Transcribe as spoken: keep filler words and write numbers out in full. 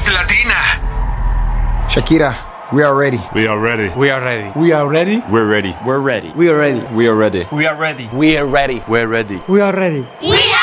Latina. Shakira, we are ready. We are ready. We are ready. We are ready. We're ready. We're ready. We are ready. We are ready. We are ready. We are ready. We're ready. We are ready. We are ready. We are